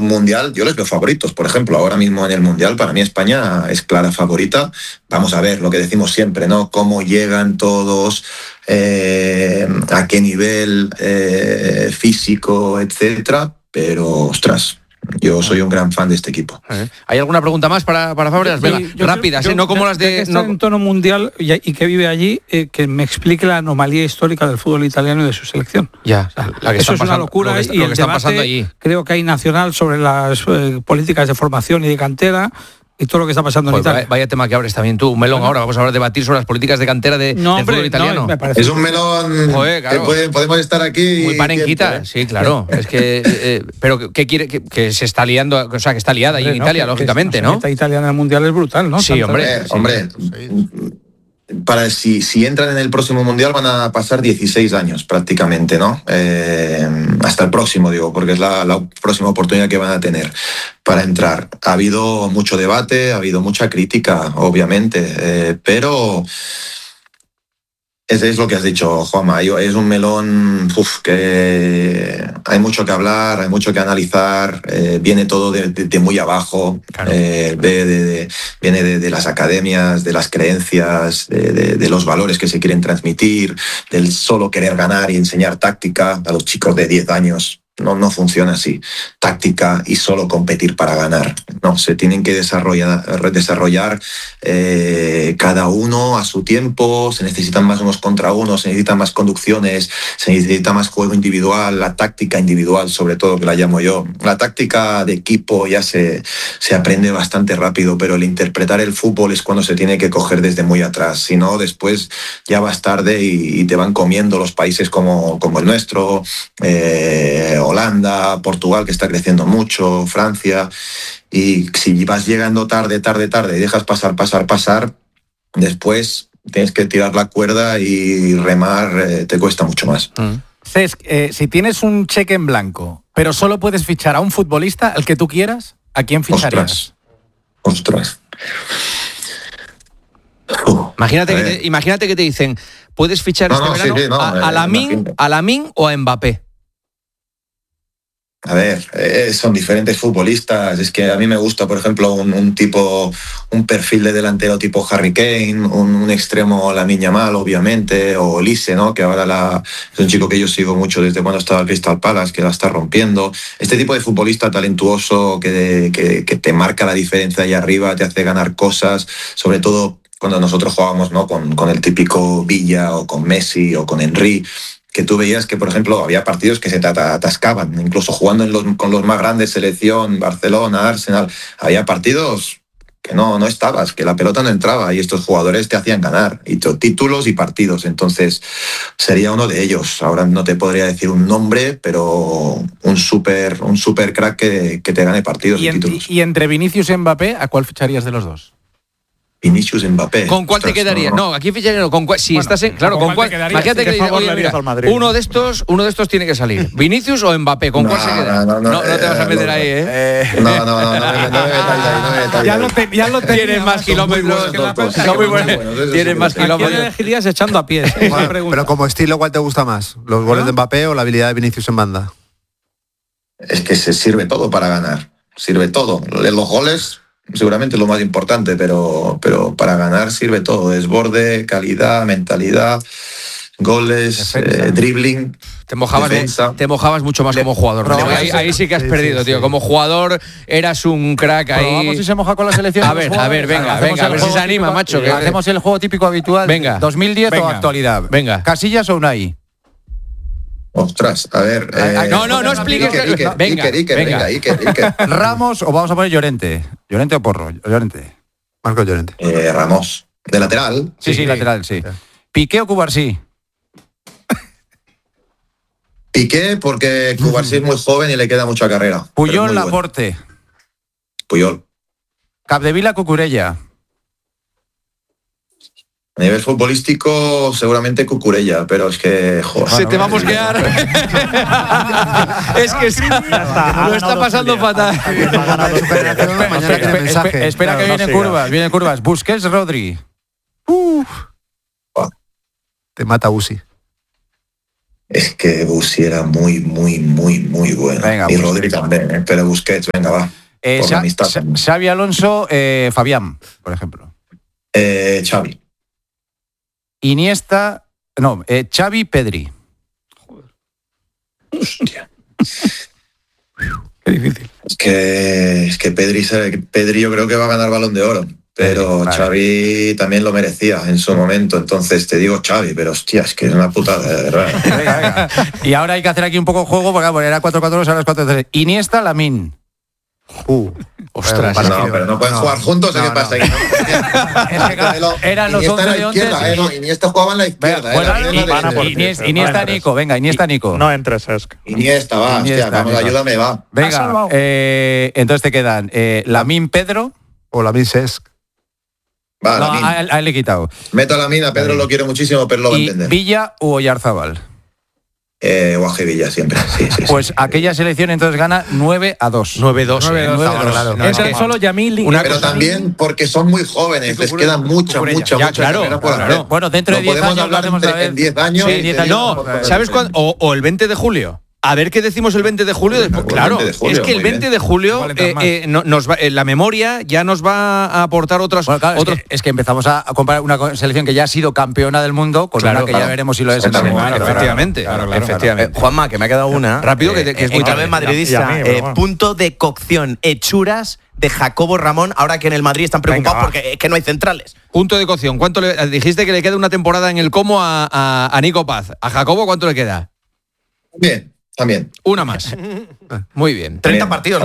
Mundial, yo les veo favoritos. Por ejemplo, ahora mismo en el Mundial, para mí España es clara favorita. Vamos a ver lo que decimos siempre, ¿no? Cómo llegan todos, a qué nivel físico, etcétera. Pero, ostras, yo soy un gran fan de este equipo. ¿Hay alguna pregunta más para Fábregas? Venga, rápidas, no como las de... Que está en tono mundial y que vive allí, que me explique la anomalía histórica del fútbol italiano y de su selección. Ya, o sea, la que eso es pasando, una locura. lo que está pasando allí. Creo que hay nacional sobre las políticas de formación y de cantera y todo lo que está pasando en Italia. Vaya tema que abres también tú, un melón. Ahora vamos a debatir sobre las políticas de cantera del fútbol italiano. Es un melón. Joder, claro. Podemos estar aquí muy panenquita, sí, claro. Es que pero ¿qué quiere que se está liando? O sea, que está liada ahí en Italia, lógicamente, ¿no? La italiana en el mundial es brutal, ¿no? Sí, hombre. Para si entran en el próximo mundial van a pasar 16 años prácticamente, ¿no? Hasta el próximo, digo, porque es la próxima oportunidad que van a tener para entrar. Ha habido mucho debate, ha habido mucha crítica, obviamente, pero es lo que has dicho, Juanma. Es un melón que hay mucho que hablar, hay mucho que analizar. Viene todo de muy abajo. Claro. Viene de las academias, de las creencias, de los valores que se quieren transmitir, del solo querer ganar y enseñar táctica a los chicos de 10 años. No funciona así. Táctica y solo competir para ganar. No, se tienen que desarrollar cada uno a su tiempo. Se necesitan más unos contra unos, se necesitan más conducciones, se necesita más juego individual, la táctica individual, sobre todo, que la llamo yo. La táctica de equipo ya se aprende bastante rápido, pero el interpretar el fútbol es cuando se tiene que coger desde muy atrás. Si no, después ya vas tarde y te van comiendo los países como el nuestro, Holanda, Portugal, que está creciendo mucho, Francia, y si vas llegando tarde y dejas pasar, después tienes que tirar la cuerda y remar te cuesta mucho más. Cesc, si tienes un cheque en blanco, pero solo puedes fichar a un futbolista, al que tú quieras, ¿a quién ficharías? Ostras. Imagínate que te dicen, puedes fichar verano a Lamine o a Mbappé. A ver, son diferentes futbolistas. Es que a mí me gusta, por ejemplo, un perfil de delantero tipo Harry Kane, un extremo Lamine Yamal, obviamente, o Olise, ¿no? Que ahora es un chico que yo sigo mucho desde cuando estaba en Crystal Palace, que la está rompiendo. Este tipo de futbolista talentuoso que te marca la diferencia ahí arriba, te hace ganar cosas, sobre todo cuando nosotros jugábamos, ¿no? Con el típico Villa o con Messi o con Henry, que tú veías que, por ejemplo, había partidos que se te atascaban, incluso jugando con los más grandes, selección, Barcelona, Arsenal, había partidos que no estabas, que la pelota no entraba y estos jugadores te hacían ganar, y títulos y partidos. Entonces sería uno de ellos. Ahora no te podría decir un nombre, pero un super crack que te gane partidos y títulos. Y entre Vinicius y Mbappé, ¿a cuál ficharías de los dos? Vinicius, Mbappé. ¿Con cuál te quedarías? No, aquí ficharías con cuál. Si estás en, claro, ¿con cuál? Imagínate que oye, mira, uno de estos tiene que salir. ¿Vinicius o Mbappé? ¿Con cuál se queda? No te vas a meter ahí, ¿eh? No Ya lo tienes más kilómetros. Tienes más kilómetros. ¿Quién elegirías echando a pies? Pero como estilo, ¿cuál te gusta más? ¿Los goles de Mbappé o la habilidad de Vinicius en banda? Es que se sirve todo para ganar. Sirve todo. Los goles seguramente es lo más importante, pero para ganar sirve todo. Desborde, calidad, mentalidad, goles, dribbling. Te mojabas mucho más como jugador. Ahí sí que has perdido, tío. Como jugador eras un crack ahí. Vamos si se moja con la selección. A ver, venga, a ver si se anima, macho. Hacemos el juego típico habitual. Venga. 2010 o actualidad. Venga. ¿Casillas o Unai? Ostras, a ver. No expliques. Iker. ¿Ramos o vamos a poner Llorente? ¿Llorente o Porro? Llorente. Marco Llorente. Ramos. ¿De lateral? Sí, lateral, sí. ¿Piqué o Cubarsí? Piqué, porque Cubarsí es muy joven y le queda mucha carrera. Puyol, Laporte. Puyol. Capdevila, Cucurella. A nivel futbolístico, seguramente Cucurella, pero es que... Joder, se te va a mosquear. Es que lo está pasando fatal. Espera que vienen curvas. Busquets, Rodri. Te mata Uzi. Es que Bussi era muy bueno. Venga, y Rodri también, pero Busquets, venga, va. Por la amistad. Xavi Alonso, Fabián, por ejemplo. Xavi. Iniesta, no, Xavi, Pedri. Joder. Hostia. Qué difícil. Es que Pedri yo creo que va a ganar Balón de Oro. Pero vale. Xavi también lo merecía en su momento. Entonces te digo Xavi, pero hostia, es que es una putada, de verdad. Venga. Y ahora hay que hacer aquí un poco de juego, porque era 4-4-2, ahora es 4-3. Iniesta, Lamine. Ostras, pero no pueden jugar juntos. ¿Qué pasa? Eran los 11 de 11. Iniesta jugaba en la izquierda. Iniesta, Nico. Venga, Iniesta, Nico. No entre Cesc. Iniesta, va. Hostia, vamos, ayúdame, va. Venga, entonces te quedan Lamine, Pedro. O Lamine, Cesc. Va, no, a él le he quitado. Meto a Lamine, a Pedro lo quiero muchísimo, pero lo va a entender. ¿Villa u Oyarzábal? Guaje Villa siempre, sí. Pues aquella selección entonces gana 9-2. 9-2. Claro. Entre solo Yamil. Pero también porque son muy jóvenes, les queda mucho. Claro. Bueno, dentro de 10 años hablaremos en 10 años. No, ¿sabes cuándo? O el 20 de julio. A ver qué decimos el 20 de julio. Después, claro, es que el 20 de julio la memoria ya nos va a aportar otras. Bueno, claro, es que empezamos a comparar una selección que ya ha sido campeona del mundo con una que ya veremos si lo es en el momento. Efectivamente. Juanma, que me ha quedado una. Rápido, que es muy tarde. Madridista. Punto de cocción, hechuras de Jacobo Ramón, ahora que en el Madrid están preocupados porque es que no hay centrales. Punto de cocción. ¿Cuánto dijiste que le queda una temporada en el Como a Nico Paz? ¿A Jacobo cuánto le queda? Bien. También. Una más. Muy bien. 30 partidos.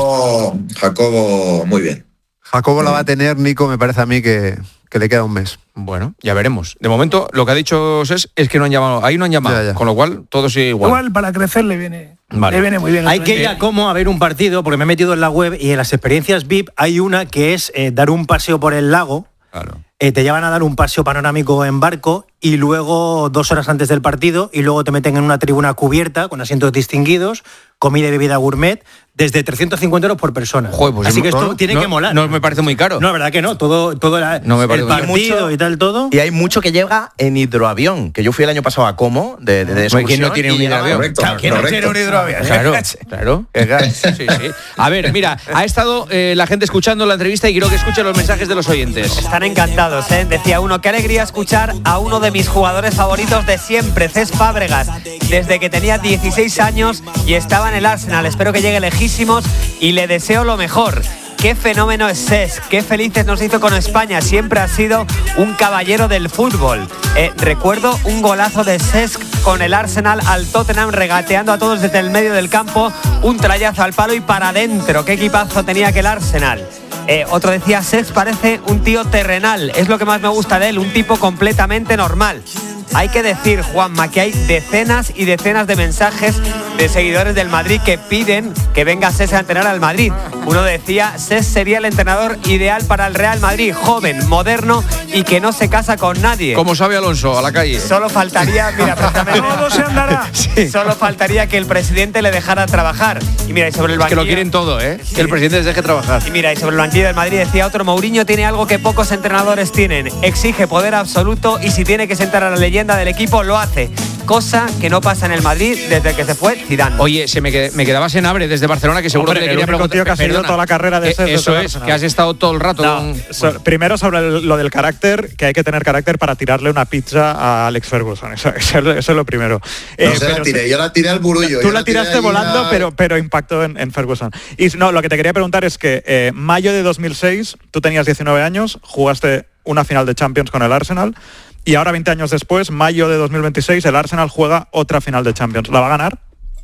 Jacobo, muy bien. Jacobo la va a tener, Nico, me parece a mí que le queda un mes. Bueno, ya veremos. De momento, lo que ha dicho es que no han llamado. Ahí no han llamado. Ya. Con lo cual, todo sigue igual. Igual, para crecer le viene muy bien. Hay que ir a Como a ver un partido, porque me he metido en la web y en las experiencias VIP hay una que es dar un paseo por el lago. Claro. Te llevan a dar un paseo panorámico en barco y luego 2 horas antes del partido y luego te meten en una tribuna cubierta con asientos distinguidos, comida y bebida gourmet, desde 350 euros por persona. Joder, pues así que esto tiene que molar. No me parece muy caro. No, la verdad que no. Todo el partido y tal, todo. Y hay mucho que llega en hidroavión, que yo fui el año pasado a Como, de excursión. ¿Quién no tiene un hidroavión? ¿Quién no tiene un hidroavión? Claro. Sí. A ver, mira, ha estado la gente escuchando la entrevista y quiero que escuchen los mensajes de los oyentes. Están encantados, ¿eh? Decía uno, qué alegría escuchar a uno de mis jugadores favoritos de siempre, Cesc Fábregas, desde que tenía 16 años y estaba en el Arsenal. Espero que llegue lejísimos y le deseo lo mejor. Qué fenómeno es Cesc, qué felices nos hizo con España, siempre ha sido un caballero del fútbol. Recuerdo un golazo de Cesc con el Arsenal al Tottenham, regateando a todos desde el medio del campo, un trayazo al palo y para adentro. Qué equipazo tenía aquel Arsenal. Otro decía, Cesc parece un tío terrenal, es lo que más me gusta de él, un tipo completamente normal. Hay que decir, Juanma, que hay decenas y decenas de mensajes de seguidores del Madrid que piden que venga Cesc a entrenar al Madrid. Uno decía, Cesc sería el entrenador ideal para el Real Madrid, joven, moderno y que no se casa con nadie. Como sabe Alonso, a la calle. Solo faltaría, mira, todo se andará. Sí. Solo faltaría que el presidente le dejara trabajar. Y mira, y sobre el banquillo, que lo quieren todo, ¿eh? Sí. Que el presidente les deje trabajar. Y mira, y sobre el banquillo del Madrid decía otro, Mourinho tiene algo que pocos entrenadores tienen. Exige poder absoluto y si tiene que sentar a la leyenda del equipo, lo hace. Cosa que no pasa en el Madrid desde que se fue Zidane. Oye, me quedaba Senabre desde Barcelona, que seguro que le quería preguntar. Tío que ha seguido toda la carrera de Cesc. Eso es, que has estado todo el rato. Primero sobre lo del carácter, que hay que tener carácter para tirarle una pizza a Alex Ferguson. Eso es lo primero. Yo la tiré al burullo. Tú la tiraste volando, pero impactó en Ferguson. Y no, lo que te quería preguntar es que mayo de 2006, tú tenías 19 años, jugaste una final de Champions con el Arsenal. Y ahora, 20 años después, mayo de 2026, el Arsenal juega otra final de Champions. ¿La va a ganar?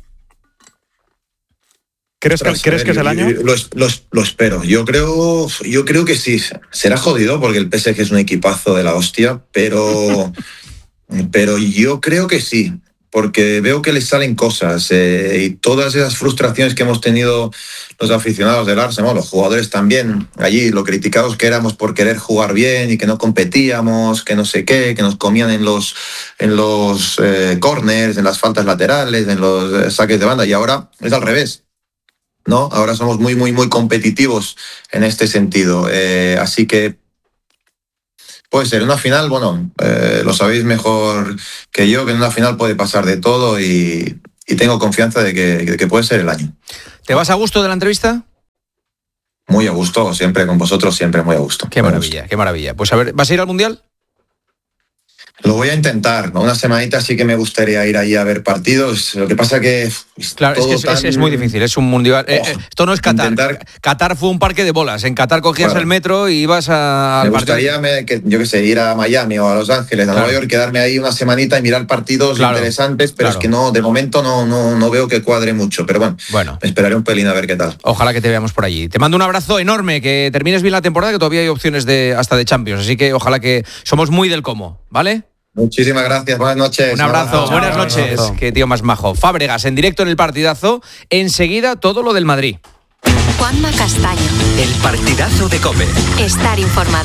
¿Crees que es el año? Lo espero. Yo creo que sí. Será jodido porque el PSG es un equipazo de la hostia, pero yo creo que sí. Porque veo que les salen cosas y todas esas frustraciones que hemos tenido los aficionados del Arsenal, los jugadores también, allí lo criticados que éramos por querer jugar bien y que no competíamos, que no sé qué, que nos comían en los corners, en las faltas laterales, en los saques de banda, y ahora es al revés, ¿no? Ahora somos muy competitivos en este sentido, así que Puede ser. En una final, bueno, lo sabéis mejor que yo, que en una final puede pasar de todo y tengo confianza de que puede ser el año. ¿Te vas a gusto de la entrevista? Muy a gusto, siempre con vosotros, siempre muy a gusto. Qué maravilla, qué maravilla. Pues a ver, ¿vas a ir al Mundial? Lo voy a intentar, ¿no? Una semanita sí que me gustaría ir ahí a ver partidos. Lo que pasa que... Claro, es que es muy difícil, es un mundial. Esto no es Qatar. Qatar fue un parque de bolas. En Qatar cogías el metro y ibas a... Me gustaría, ir a Miami o a Los Ángeles, a Nueva York, quedarme ahí una semanita y mirar partidos interesantes, pero es que no, de momento no veo que cuadre mucho. Pero bueno, esperaré un pelín a ver qué tal. Ojalá que te veamos por allí. Te mando un abrazo enorme, que termines bien la temporada, que todavía hay opciones hasta de Champions. Así que ojalá que somos muy del cómo, ¿ale? Muchísimas gracias, buenas noches. Un abrazo, buenas noches. Qué tío más majo. Fábregas en directo en el partidazo. Enseguida todo lo del Madrid. Juanma Castaño. El partidazo de COPE. Estar informado.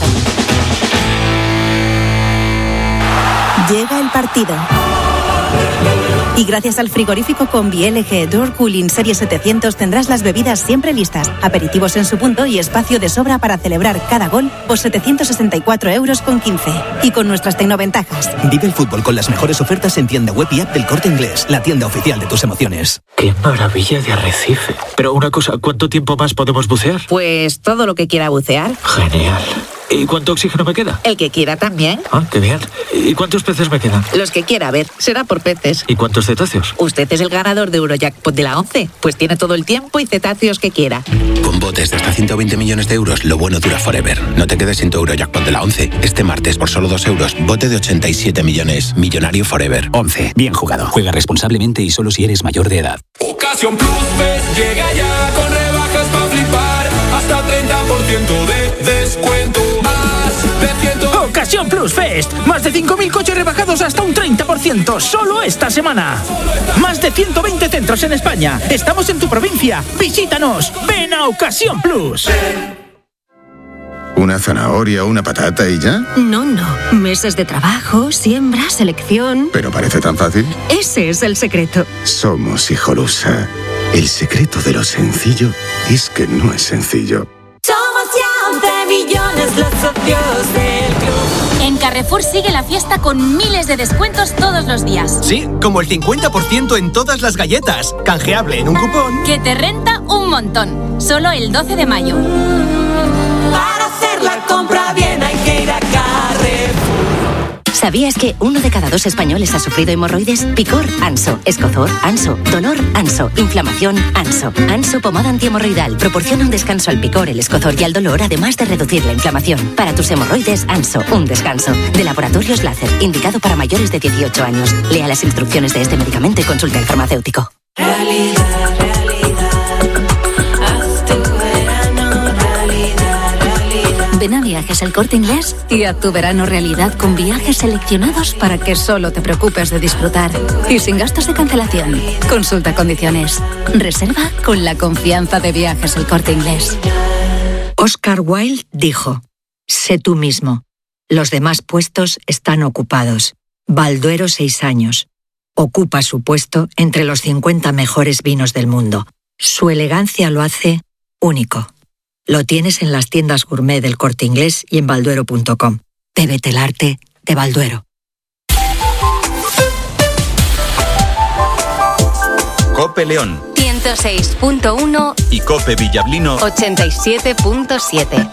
Llega el partido. Y gracias al frigorífico Combi LG Door Cooling Serie 700 tendrás las bebidas siempre listas, aperitivos en su punto y espacio de sobra para celebrar cada gol por 764,15 €. Y con nuestras tecnoventajas. Vive el fútbol con las mejores ofertas en tienda web y app del Corte Inglés, la tienda oficial de tus emociones. ¡Qué maravilla de arrecife! Pero una cosa, ¿cuánto tiempo más podemos bucear? Pues todo lo que quiera bucear. Genial. ¿Y cuánto oxígeno me queda? El que quiera también. Ah, qué bien. ¿Y cuántos peces me quedan? Los que quiera, a ver, será por peces. ¿Y cuántos cetáceos? Usted es el ganador de Eurojackpot de la 11, pues tiene todo el tiempo y cetáceos que quiera. Con botes de hasta 120 millones de euros, lo bueno dura forever. No te quedes sin tu Eurojackpot de la 11. Este martes, por solo 2 €, bote de 87 millones. Millonario forever. 11. Bien jugado. Juega responsablemente y solo si eres mayor de edad. Ocasión Plus Fest llega ya con rebajas para flipar. Hasta 30% de descuento. Ocasión Plus Fest. Más de 5.000 coches rebajados hasta un 30%. Solo esta semana. Más de 120 centros en España. Estamos en tu provincia. Visítanos. Ven a Ocasión Plus. ¿Una zanahoria o una patata y ya? No. Meses de trabajo, siembra, selección. ¿Pero parece tan fácil? Ese es el secreto. Somos Hijolusa. El secreto de lo sencillo es que no es sencillo. Somos ya 11 millones los socios del club. En Carrefour sigue la fiesta con miles de descuentos todos los días. Sí, como el 50% en todas las galletas. Canjeable en un cupón. Que te renta un montón. Solo el 12 de mayo. Para hacer la compra bien hay que ir a Carrefour. ¿Sabías que 1 de cada 2 españoles ha sufrido hemorroides? Picor, Anso. Escozor, Anso. Dolor, Anso. Inflamación, Anso. Anso pomada antihemorroidal proporciona un descanso al picor, el escozor y al dolor, además de reducir la inflamación. Para tus hemorroides, Anso, un descanso. De Laboratorios Láser, indicado para mayores de 18 años. Lea las instrucciones de este medicamento y consulte al farmacéutico. Ven a Viajes El Corte Inglés y haz tu verano realidad con viajes seleccionados para que solo te preocupes de disfrutar y sin gastos de cancelación. Consulta condiciones. Reserva con la confianza de Viajes El Corte Inglés. Oscar Wilde dijo: sé tú mismo. Los demás puestos están ocupados. Balduero 6 años. Ocupa su puesto entre los 50 mejores vinos del mundo. Su elegancia lo hace único. Lo tienes en las tiendas gourmet del Corte Inglés y en balduero.com. Bébete el arte de Balduero. COPE León 106.1 y COPE Villablino 87.7.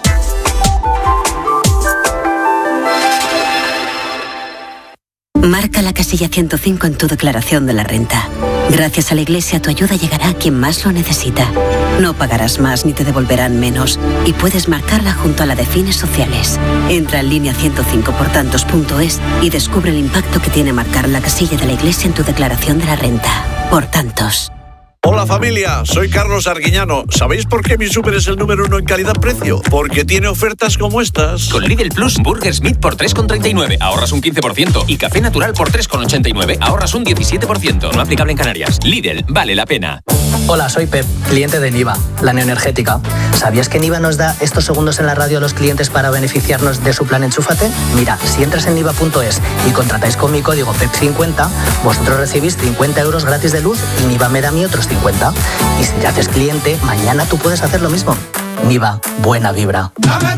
Marca la casilla 105 en tu declaración de la renta. Gracias a la Iglesia, tu ayuda llegará a quien más lo necesita. No pagarás más ni te devolverán menos. Y puedes marcarla junto a la de fines sociales. Entra en línea 105portantos.es y descubre el impacto que tiene marcar la casilla de la Iglesia en tu declaración de la renta. Por tantos. Hola familia, soy Carlos Arguiñano. ¿Sabéis por qué mi súper es el número 1 en calidad-precio? Porque tiene ofertas como estas. Con Lidl Plus, Burger Smith por 3,39, ahorras un 15%. Y café natural por 3,89, ahorras un 17%. No aplicable en Canarias. Lidl, vale la pena. Hola, soy Pep, cliente de Niva, la neoenergética. ¿Sabías que Niva nos da estos segundos en la radio a los clientes para beneficiarnos de su plan Enchúfate? Mira, si entras en niva.es y contratáis con mi código PEP50, vosotros recibís 50 euros gratis de luz y Niva me da a mí otros 50. Y si te haces cliente, mañana tú puedes hacer lo mismo. Niva, buena vibra.